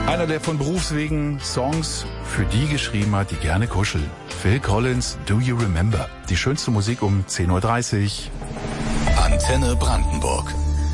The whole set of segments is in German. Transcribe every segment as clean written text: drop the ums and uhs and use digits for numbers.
Einer, der von Berufswegen Songs für die geschrieben hat, die gerne kuscheln. Phil Collins, Do You Remember? Die schönste Musik um 10.30 Uhr. Antenne Brandenburg.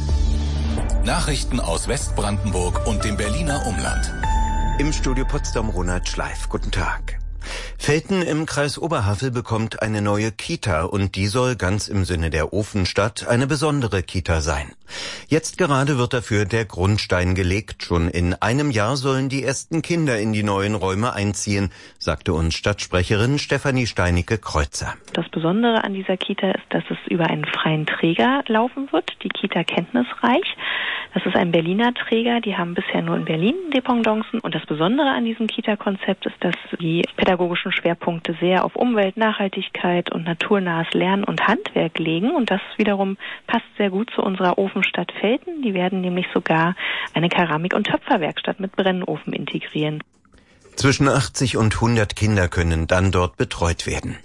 Nachrichten aus Westbrandenburg und dem Berliner Umland. Im Studio Potsdam Ronald Schleif. Guten Tag. Velten im Kreis Oberhavel bekommt eine neue Kita und die soll ganz im Sinne der Ofenstadt eine besondere Kita sein. Jetzt gerade wird dafür der Grundstein gelegt. Schon in einem Jahr sollen die ersten Kinder in die neuen Räume einziehen, sagte uns Stadtsprecherin Stefanie Steinicke-Kreuzer. Das Besondere an dieser Kita ist, dass es über einen freien Träger laufen wird, die Kita Kenntnisreich. Das ist ein Berliner Träger, die haben bisher nur in Berlin Dependancen. Und das Besondere an diesem Kita-Konzept ist, dass die pädagogischen Schwerpunkte sehr auf Umwelt, Nachhaltigkeit und naturnahes Lernen und Handwerk legen. Und das wiederum passt sehr gut zu unserer Ofenstadt Velten. Die werden nämlich sogar eine Keramik- und Töpferwerkstatt mit Brennofen integrieren. Zwischen 80 und 100 Kinder können dann dort betreut werden.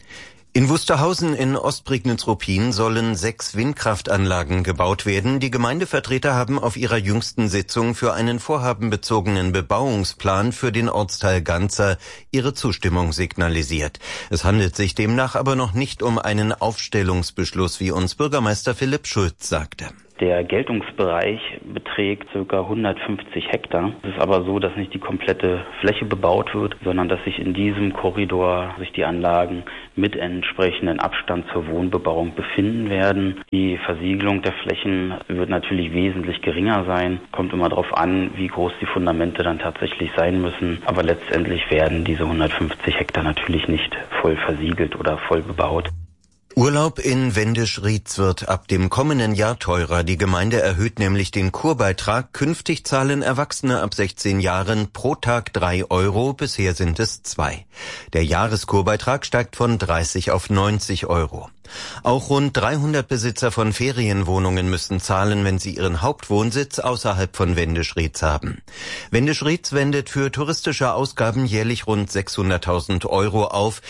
In Wusterhausen in Ostprignitz-Ruppin sollen 6 Windkraftanlagen gebaut werden. Die Gemeindevertreter haben auf ihrer jüngsten Sitzung für einen vorhabenbezogenen Bebauungsplan für den Ortsteil Ganzer ihre Zustimmung signalisiert. Es handelt sich demnach aber noch nicht um einen Aufstellungsbeschluss, wie uns Bürgermeister Philipp Schulz sagte. Der Geltungsbereich beträgt ca. 150 Hektar. Es ist aber so, dass nicht die komplette Fläche bebaut wird, sondern dass sich in diesem Korridor die Anlagen mit entsprechendem Abstand zur Wohnbebauung befinden werden. Die Versiegelung der Flächen wird natürlich wesentlich geringer sein. Kommt immer darauf an, wie groß die Fundamente dann tatsächlich sein müssen. Aber letztendlich werden diese 150 Hektar natürlich nicht voll versiegelt oder voll bebaut. Urlaub in Wendisch-Rietz wird ab dem kommenden Jahr teurer. Die Gemeinde erhöht nämlich den Kurbeitrag. Künftig zahlen Erwachsene ab 16 Jahren pro Tag 3 Euro. Bisher sind es 2. Der Jahreskurbeitrag steigt von 30 auf 90 Euro. Auch rund 300 Besitzer von Ferienwohnungen müssen zahlen, wenn sie ihren Hauptwohnsitz außerhalb von Wendisch-Rietz haben. Wendisch-Rietz wendet für touristische Ausgaben jährlich rund 600.000 Euro auf.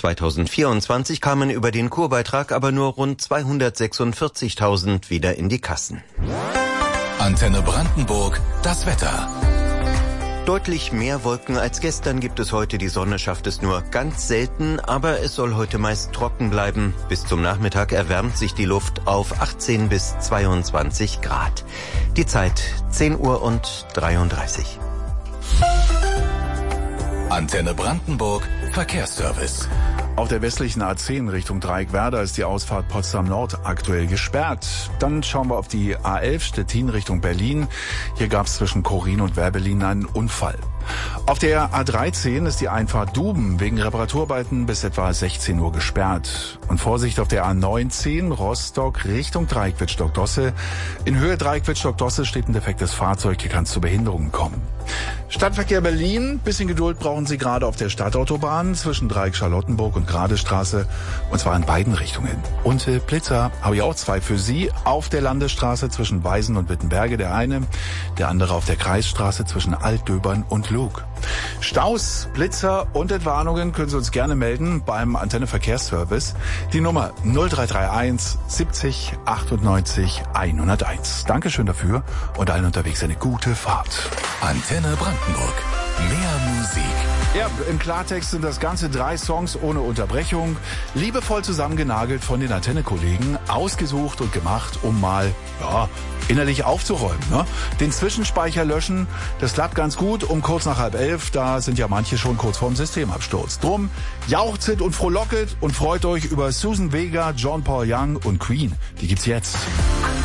2024 kamen über den Kurbeitrag aber nur rund 246.000 wieder in die Kassen. Antenne Brandenburg, das Wetter. Deutlich mehr Wolken als gestern gibt es heute. Die Sonne schafft es nur ganz selten, aber es soll heute meist trocken bleiben. Bis zum Nachmittag erwärmt sich die Luft auf 18 bis 22 Grad. Die Zeit 10:33 Uhr. Antenne Brandenburg, Verkehrsservice. Auf der westlichen A10 Richtung Dreieckwerder ist die Ausfahrt Potsdam Nord aktuell gesperrt. Dann schauen wir auf die A11 Stettin Richtung Berlin. Hier gab es zwischen Korin und Werbelin einen Unfall. Auf der A13 ist die Einfahrt Duben wegen Reparaturarbeiten bis etwa 16 Uhr gesperrt. Und Vorsicht auf der A19 Rostock Richtung Dreieckwittstock-Dosse. In Höhe Dreieckwittstock-Dosse steht ein defektes Fahrzeug, hier kann es zu Behinderungen kommen. Stadtverkehr Berlin, bisschen Geduld brauchen Sie gerade auf der Stadtautobahn zwischen Dreieck Charlottenburg und Gradestraße, und zwar in beiden Richtungen. Und Blitzer habe ich auch 2 für Sie. Auf der Landesstraße zwischen Weisen und Wittenberge der eine, der andere auf der Kreisstraße zwischen Altdöbern und Lug. Staus, Blitzer und Entwarnungen können Sie uns gerne melden beim Antenne Verkehrsservice. Die Nummer 0331 70 98 101. Dankeschön dafür und allen unterwegs eine gute Fahrt. Antenne Brandenburg. Mehr Musik. Ja, im Klartext sind das Ganze 3 Songs ohne Unterbrechung, liebevoll zusammengenagelt von den Antenne-Kollegen, ausgesucht und gemacht, um mal, innerlich aufzuräumen. Ne? Den Zwischenspeicher löschen, das klappt ganz gut um kurz nach 10:30, da sind ja manche schon kurz vorm Systemabsturz. Drum jauchzet und frohlocket und freut euch über Susan Vega, John Paul Young und Queen. Die gibt's jetzt.